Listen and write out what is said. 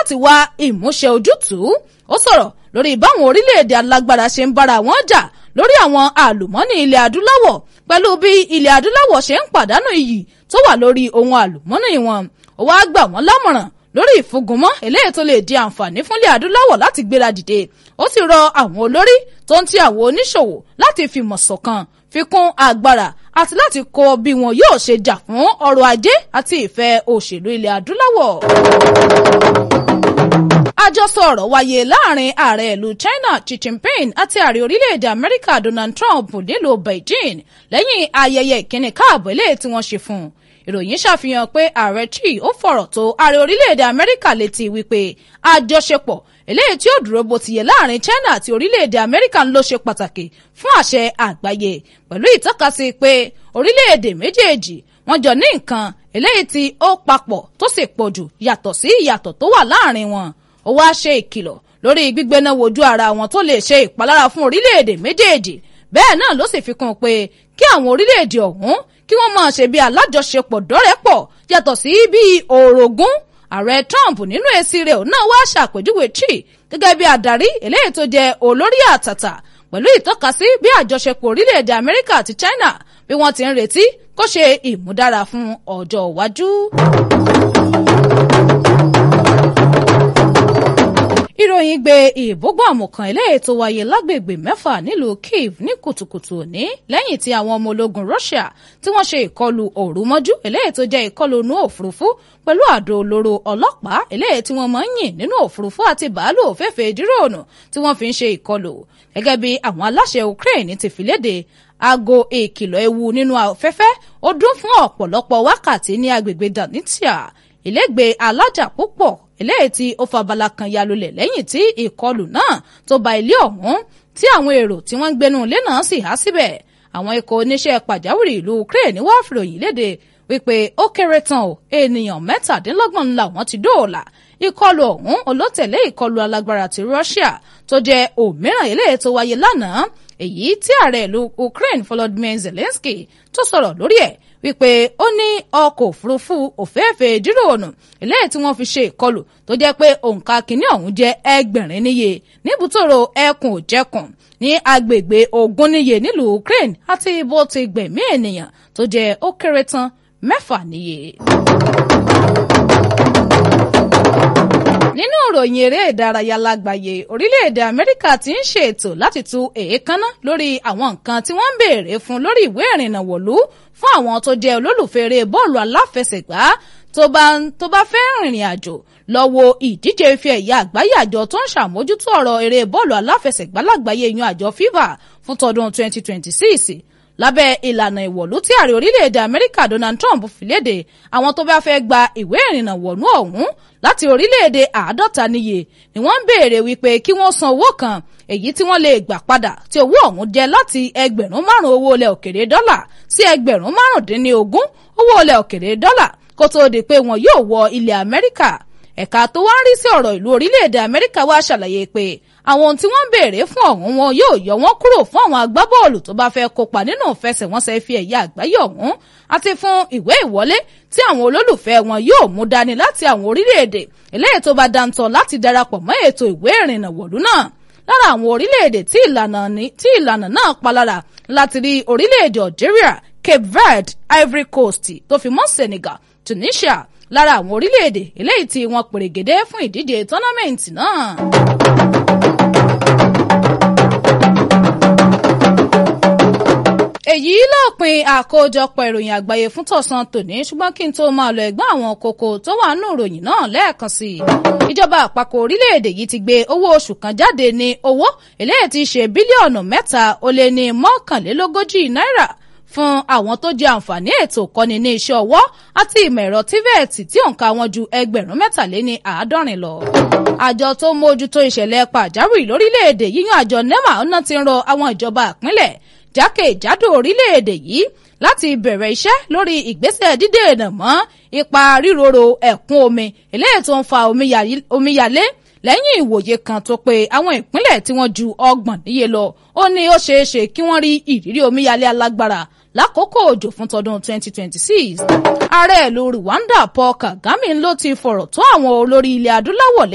láti wá ìmúṣẹ ojútùú. Ó sọ̀rọ̀ lórí báwọn orílẹ̀-èdè alágbára ṣe ń bára wọn jà lórí àwọn àlùmọ́nì ilẹ̀ adúláwọ̀ pẹ̀lú bí ilẹ̀ adúláwọ̀ ṣe ń pàdánù iyì tó wà lórí ohun àlùmọ́nì wọn. Ó wá gbà wọ́n lámọ̀ràn lórí ìfúngunmọ́ eléyìí tó lè di àǹfààní fúnlẹ̀ adúláwọ̀ láti gbéra dìde. Ó sì rọ àwọn olórí tó ń ti àwọn oníṣòwò láti fìmọ̀ ṣọ̀kan fi kún agbára àti láti kọ́ bí wọn yóò ṣe jà fún ọrọ̀ ajé àti ìfẹ́ òṣèlú ilẹ̀ adúláwọ̀. Àjọsọ ọ̀rọ̀ wáyé láàrin ààrẹ ìlú China Xi Jinping àti ààrẹ orílẹ̀-èdè Amẹ́ríkà Donald Trump nílùú Beijing lẹ́yìn ayẹyẹ ìkíni káàbọ̀ eléyìí tí wọ́n ṣe fún un. Ìròyìn ṣàfihàn pé ààrẹ Xi ó fọ̀rọ̀ tó ààrẹ orílẹ̀-èdè Amẹ́ríkà létí wípé àjọṣepọ̀ eléyìí tí ó dúró bó ti yẹ láàrin China àti orílẹ̀-èdè Amẹ́ríkà ló ṣe pàtàkì fún àṣẹ àgbáyé pẹ̀lú ìtọ́kasí pé orílẹ̀-èdè méjèèjì wọ́n jọ ní nǹkan eléyìí tí ó papọ̀ tó sì pọ̀ jù yàtọ̀ sí ìyàtọ̀ tó wà láàrin wọn. Ó wá ṣe ìkìlọ̀ lórí gbígbéná wojú ara wọn tó lè ṣe ìpalára fún orílẹ̀-èdè méjèèjì. Bẹ́ẹ̀ náà ló sì fi kún un pé kí àwọn orílẹ̀-èdè ọ̀hún kí wọ́n máa ṣe bí alájọṣepọ̀ dọ́rẹ́pọ̀ yàtọ̀ sí bí orogún. Ààrẹ Trump nínú èsì rẹ̀ náà wá ṣàpèjúwe Xi gẹ́gẹ́ bí adarí eléyìí tó jẹ́ olórí àtàtà pẹ̀lú ìtọ́kasí bí àjọṣepọ̀ orílẹ̀-èdè Amẹ́ríkà àti China bí wọ́n ti ń retí kó ṣe ìmúdára fún ọjọ́ iwájú. Ìròyìn gbé ìbúgbàmù kan eléyìí tó wáyé lágbègbè mẹ́fà nílùú Kyiv ní kùtùkùtù òní lẹ́yìn tí àwọn ọmọ ológun Russia tí wọ́n ṣe ìkọlù òru mọ́jú eléyìí tó jẹ́ ìkọlù inú òfurufú pẹ̀lú àdó olóró ọlọ́pàá eléyìí tí wọ́n máa ń yìn nínú òfurufú àti bàálù òféèfé díròònù tí wọ́n fi ń ṣe ìkọlù. Gẹ́gẹ́ bí àwọn aláṣẹ Ukraine ti fi léde, aago ìkìlọ̀ ewu nínú afẹ́fẹ́ ó dún fún ọ̀pọ̀lọpọ̀ wákàtí ní agbègbè Donetsk, ilégbèé alájà púpọ̀ eléyìí tí ó fabala kan ya lulẹ̀ lẹ́yìn tí ìkọlù náà tó ba ilé ọ̀hún tí àwọn èrò tí wọ́n ń gbénú ilé náà sì há síbẹ̀. Àwọn ikọ̀ oníṣẹ́ pàjáwìrì ìlú Ukraine wá fìròyìn léde wípé ó kéré tán ènìyàn 27 làwọn ti dóòlà. Ìkọlù ọ̀hún olótẹ̀lé ìkọlù alágbára ti Russia tó jẹ́ òmíràn eléyìí tó wáyé lánàá, èyí tí ààrẹ ìlú Ukraine Volodymyr Zelensky tó sọ̀rọ̀ lórí ẹ̀ wípé ó ní ọkọ̀ òfurufú òféèfé díròònù eléyìí tí wọ́n fi ṣe ìkọlù tó jẹ́ pé òǹkà kìíní ọ̀hún jẹ́ 1000 níye níbùtòrò ẹkùn òjẹkùn ní agbègbè Ogun níye nílùú Ukraine àti bó ti gbẹ̀mí ènìyàn tó jẹ́ ó kéré tán 6 níye. Nínú ìròyìn eré ìdárayá lágbàáyé, orílẹ̀-èdè Amẹ́ríkà ti ń ṣètò láti tú èékánná lórí àwọn nǹkan tí wọ́n ń béèrè fún lórí ìwé ìrìnnà wọ̀lú fún àwọn tó jẹ́ olólùfẹ́ eré bọ́ọ̀lù aláfẹsẹ̀gbá tó bá fẹ́ rìnrìn àjò lọ wo ìdíje ife ẹ̀yà àgbáyé àjọ tó ń ṣàmójútó ọ̀rọ̀ eré bọ́ọ̀lù aláfẹsẹ̀gbá lágbàáyé yan àjọ FIFA fún tọdún 2026. Lábẹ́ ìlànà ìwọ̀lú tí ààrẹ orílẹ̀-èdè Amẹ́ríkà Donald Trump fi léde, àwọn tó bá fẹ́ gba ìwé ìrìnnà wọ̀lú ọ̀hún láti orílẹ̀-èdè 50 níye ni wọ́n ń béèrè wípé kí wọ́n san owó kan èyí tí wọ́n lè gbà padà tí owó ọ̀hún jẹ́ láti $5,000 owó ilẹ̀ òkèrè dọ́là sí $15,000 owó ilẹ̀ òkèrè dọ́là kó tó di pé wọn yóò wọ ilẹ̀ Amẹ́ríkà. Ẹ̀ka tó wá ń rí sí ọ̀rọ̀ ìlú orílẹ̀-èdè Amẹ́ríkà wá ṣàlàyé pé àwọn ohun tí wọ́n ń béèrè fún ọ̀hún wọn yóò yọ wọ́n kúrò fún àwọn agbábọ́ọ̀lù tó bá fẹ́ kópa nínú ìfẹsẹ̀wọnsẹ̀ ife ẹ̀yà àgbáyé ọ̀hún àti fún ìwé ìwọlé tí àwọn olólùfẹ́ wọn yóò mú dání láti àwọn orílẹ̀-èdè eléyìí tó bá dáńtọ́ láti darapọ̀ mọ́ ètò ìwé ìrìnnà wọ̀lú náà. Lára àwọn orílẹ̀-èdè tí ìlànà náà palára láti rí orílẹ̀-èdè Algeria, Cape Verde, Ivory Coast tó fi mọ́ Senegal, Tunisia lára àwọn orílẹ̀-èdè eléyìí tí wọ́n pèrègèdè fún ìdíje tọ́námẹ́ǹtì náà. Èyí lópin àkójọpọ̀ ìròyìn àgbáyé fún tọ̀sán tòní, ṣùgbọ́n kí n tó máa lọ ẹ̀gbọ́n àwọn kókó tó wà nínú ìròyìn náà lẹ́ẹ̀kan sí i. Ìjọba àpapọ̀ orílẹ̀-èdè yìí ti gbé owó oṣù kan jáde ní owó eléyìí tí ṣe bílíọ̀nù 3.39 náírà fún àwọn tó jẹ àǹfààní ètò ìkọ́ni ní iṣẹ́ ọwọ́ àti ìmọ̀ ẹ̀rọ TVET tí òǹkà wọn ju 73,000 lọ. Àjọ tó mójútó ìṣẹ̀lẹ̀ pàjáwìrì lórílẹ̀-èdè yíyan àjọ NEMA náà ti ń rọ àwọn ìjọba ìpínlẹ̀ jákèjádò orílẹ̀-èdè yìí láti bẹ̀rẹ̀ iṣẹ́ lórí ìgbésẹ̀ dídènà mọ́ ipa rírorò ẹ̀kún omi eléyìí tó ń fa omíyalé lẹ́yìn ìwòye kan tó pé àwọn ìpínlẹ̀ tí wọ́n ju 30 níye lọ ó ní ó ṣeé ṣe kí wọ́n rí ìrírí omíyalé alágbára lákòókò òjò fún tọdún 2026. Ààrẹ ìlú Rwanda Paul Kagame ló ti fọ̀rọ̀ tó àwọn olórí ilẹ̀ adúláwọ̀